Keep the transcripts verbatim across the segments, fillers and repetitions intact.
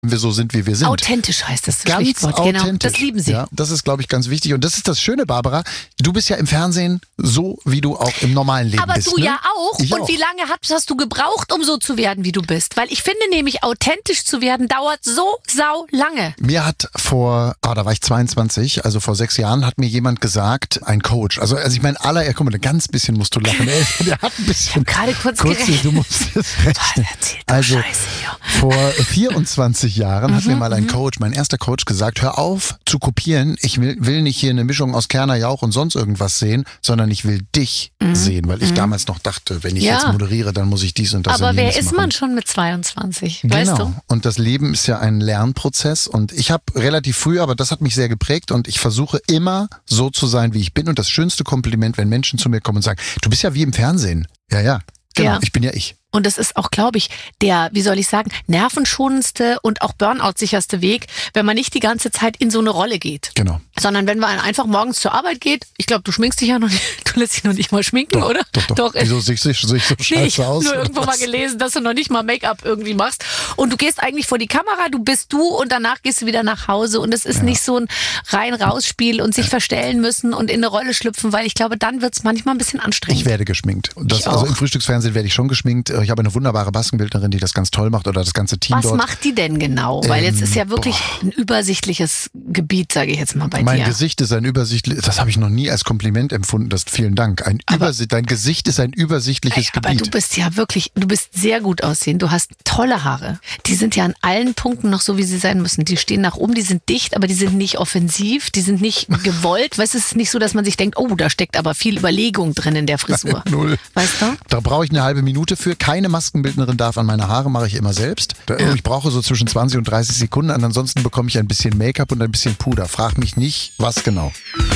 wir so sind, wie wir sind. Authentisch heißt das Ganz Stichwort. authentisch. Genau, das lieben sie. Ja, das ist, glaube ich, ganz wichtig. Und das ist das Schöne, Barbara. Du bist ja im Fernsehen so, wie du auch im normalen Leben Aber bist. du ne? ja auch. Ich Und auch. wie lange hast, hast du gebraucht, um so zu werden, wie du bist? Weil ich finde nämlich, authentisch zu werden, dauert so sau lange. Mir hat vor, ah, da war ich zweiundzwanzig, also vor sechs Jahren, hat mir jemand gesagt, ein Coach, also, also ich meine, aller, guck mal, ein ganz bisschen musst du lachen. Ey, der hat ein bisschen. Gerade kurz kurz, gerechnet. du musst es rechnen. Erzählt doch Also, Scheiße hier. vor vierundzwanzig Jahren hat mir mal ein Coach, mein erster Coach, gesagt, hör auf zu kopieren. Ich will, will nicht hier eine Mischung aus Kerner, Jauch und sonst irgendwas sehen, sondern ich will dich sehen, weil ich damals noch dachte, wenn ich Ja. jetzt moderiere, dann muss ich dies und das Aber und wer jenes ist machen. man schon mit zweiundzwanzig? Genau. Weißt du? Und das Leben ist ja ein Lernprozess und ich habe relativ früh, aber das hat mich sehr geprägt und ich versuche immer so zu sein, wie ich bin. Und das schönste Kompliment, wenn Menschen zu mir kommen und sagen, du bist ja wie im Fernsehen. Ja, ja, genau, Ja. ich bin ja ich. Und das ist auch, glaube ich, der, wie soll ich sagen, nervenschonendste und auch Burnout-sicherste Weg, wenn man nicht die ganze Zeit in so eine Rolle geht. Genau. Sondern wenn man einfach morgens zur Arbeit geht, ich glaube, du schminkst dich ja noch nicht, du lässt dich noch nicht mal schminken, Doch, oder? doch, doch. Wieso sehe ich, sehe ich so Nee, scheiße ich habe aus? nur oder irgendwo mal was? gelesen, dass du noch nicht mal Make-up irgendwie machst. Und du gehst eigentlich vor die Kamera, du bist du und danach gehst du wieder nach Hause. Und es ist Ja. nicht so ein Rein-Raus-Spiel und sich verstellen müssen und in eine Rolle schlüpfen, weil ich glaube, dann wird es manchmal ein bisschen anstrengend. Ich werde geschminkt. Und das, Ich also auch. im Frühstücksfernsehen werde ich schon geschminkt. Ich habe eine wunderbare Maskenbildnerin, die das ganz toll macht oder das ganze Team Was dort. macht die denn genau? Weil jetzt Ähm, ist ja wirklich ein übersichtliches Gebiet, sage ich jetzt mal bei Mein dir. Gesicht ist ein übersichtliches, das habe ich noch nie als Kompliment empfunden, das vielen Dank. Ein Aber- Übersi- Dein Gesicht ist ein übersichtliches Ey, aber Gebiet. du bist ja wirklich, du bist sehr gut aussehend. Du hast tolle Haare. Die sind ja an allen Punkten noch so, wie sie sein müssen. Die stehen nach oben, die sind dicht, aber die sind nicht offensiv, die sind nicht gewollt. Weißt du, es ist nicht so, dass man sich denkt, oh, da steckt aber viel Überlegung drin in der Frisur. Null. Weißt du? Da brauche ich eine halbe Minute für. Keine Maskenbildnerin darf an meine Haare, mache ich immer selbst. Da, Ich brauche so zwischen zwanzig und dreißig Sekunden. Ansonsten bekomme ich ein bisschen Make-up und ein bisschen Puder. Frag mich nicht, was genau.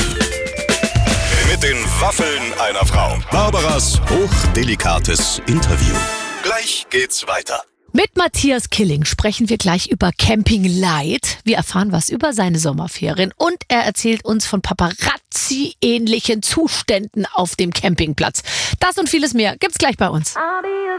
Mit den Waffeln einer Frau. Barbaras hochdelikates Interview. Gleich geht's weiter. Mit Matthias Killing sprechen wir gleich über Camping Light. Wir erfahren was über seine Sommerferien und er erzählt uns von Paparazzi-ähnlichen Zuständen auf dem Campingplatz. Das und vieles mehr gibt's gleich bei uns.